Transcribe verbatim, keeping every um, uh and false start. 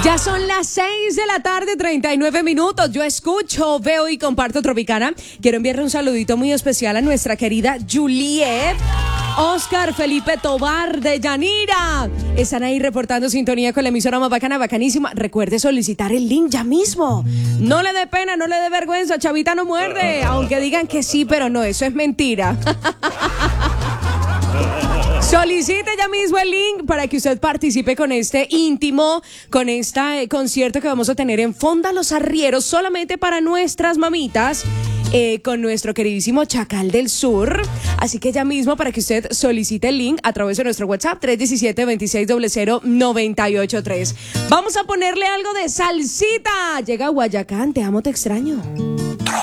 Ya son las seis de la tarde, treinta y nueve minutos. Yo escucho, veo y comparto Tropicana. Quiero enviarle un saludito muy especial a nuestra querida Juliet, Oscar, Felipe Tobar de Yanira. Están ahí reportando sintonía con la emisora más bacana, bacanísima. Recuerde solicitar el link ya mismo. No le dé pena, no le dé vergüenza. Chavita no muerde. Aunque digan que sí, pero no, eso es mentira. Solicite ya mismo el link para que usted participe con este íntimo, con este eh, concierto que vamos a tener en Fonda Los Arrieros, solamente para nuestras mamitas, eh, con nuestro queridísimo Chacal del Sur. Así que ya mismo para que usted solicite el link a través de nuestro WhatsApp tres uno siete, dos seis cero cero, nueve ocho tres. Vamos a ponerle algo de salsita. Llega Guayacán, te amo, te extraño.